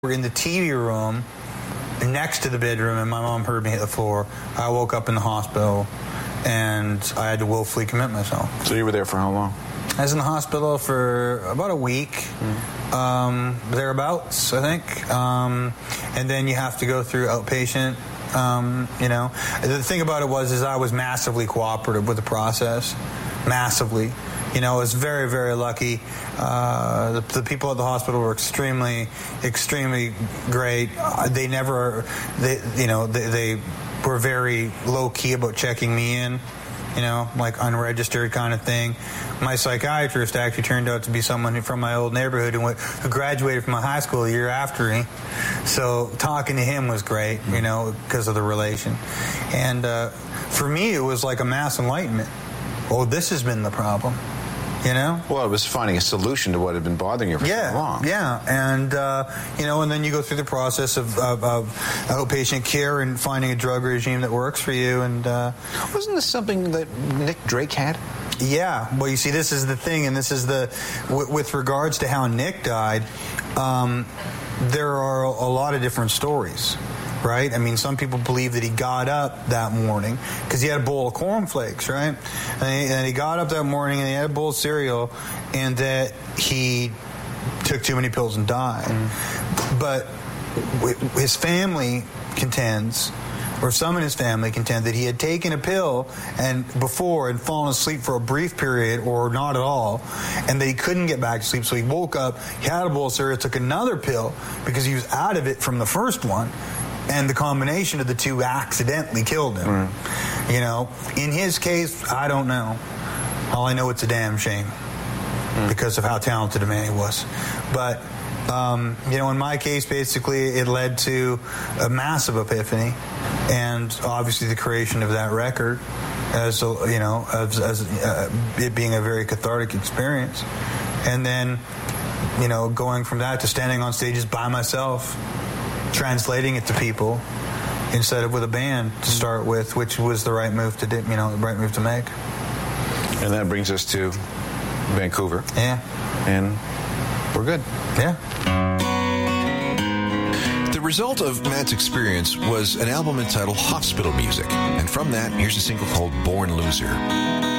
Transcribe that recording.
We're in the TV room next to the bedroom, and my mom heard me hit the floor. I woke up in the hospital, and I had to willfully commit myself. So you were there for how long? I was in the hospital for about a week, thereabouts, I think. And then you have to go through outpatient. The thing about it was I was massively cooperative with the process, massively. I was very, very lucky. The people at the hospital were extremely, extremely great. They were very low key about checking me in, like unregistered kind of thing. My psychiatrist actually turned out to be someone from my old neighborhood who graduated from my high school the year after me. So talking to him was great, because of the relation. And for me, it was like a mass enlightenment. Oh, this has been the problem. Well, it was finding a solution to what had been bothering you for so long. Yeah, and and then you go through the process of outpatient care and finding a drug regime that works for you. And wasn't this something that Nick Drake had? Yeah. Well, you see, this is the thing, and this is with regards to how Nick died. There are a lot of different stories. Right? I mean, some people believe that he got up that morning because he had a bowl of cornflakes, right? And he got up that morning and he had a bowl of cereal, and that he took too many pills and died. But his family contends, or some in his family contend, that he had taken a pill before and fallen asleep for a brief period or not at all, and that he couldn't get back to sleep. So he woke up, he had a bowl of cereal, took another pill because he was out of it from the first one. And the combination of the two accidentally killed him. In his case, I don't know. All I know, it's a damn shame because of how talented a man he was. But, in my case, basically, it led to a massive epiphany, and obviously the creation of that record as it being a very cathartic experience. And then, going from that to standing on stages by myself, translating it to people instead of with a band to start with, which was the right move to do, the right move to make. And that brings us to Vancouver. Yeah. And we're good. Yeah. The result of Matt's experience was an album entitled Hospital Music. And from that, here's a single called Born Loser.